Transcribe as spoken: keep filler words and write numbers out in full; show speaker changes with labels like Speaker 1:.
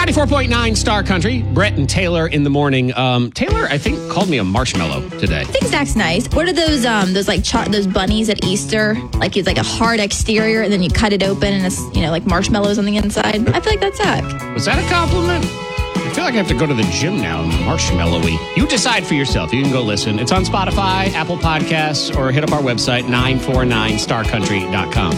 Speaker 1: ninety-four point nine Star Country. Brett and Taylor in the morning. Um, Taylor, I think, called me a marshmallow today.
Speaker 2: I think Zach's nice. What are those um those like cho- those bunnies at Easter? Like it's like a hard exterior and then you cut it open and it's, you know, like marshmallows on the inside. I feel like that's Zach.
Speaker 1: Was that a compliment? I feel like I have to go to the gym now. Marshmallowy. You decide for yourself. You can go listen. It's on Spotify, Apple Podcasts, or hit up our website, nine four nine star country dot com.